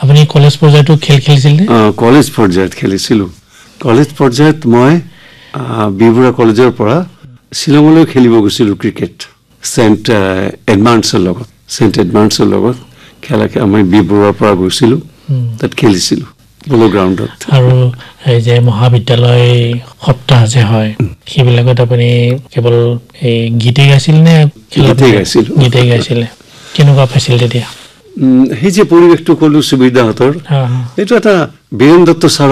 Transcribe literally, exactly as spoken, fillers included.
আপুনি কলেজ পৰ্যায়তো খেল খেলিছিল নে? কলেজ পৰ্যায়ত খেলিছিলোঁ। কলেজ পৰ্যায়ত মই বিবৰুৱা কলেজৰ পৰা শ্বিলঙলৈ খেলিব গৈছিলোঁ ক্ৰিকেট চেণ্ট এডমাণ্ডছৰ লগত চেণ্ট এডমাণ্ডছৰ লগত খেলা আমি বিবৰুৱাৰ পৰা গৈছিলোঁ তাত খেলিছিলোঁ পল' গ্ৰাউণ্ডত। আৰু এই যে মহাবিদ্যালয় সপ্তাহ যে হয় সেইবিলাকত আপুনি কেৱল এই গীতেই গাইছিল নে? গীতেই গাইছিলোঁ। গীতেই গাইছিলে। কেনেকুৱা পাইছিল তেতিয়া? সেই যে পৰিৱেশটো ক'লো সুবিধাহঁতৰ এইটো এটা বীৰেন দত্ত ছাৰ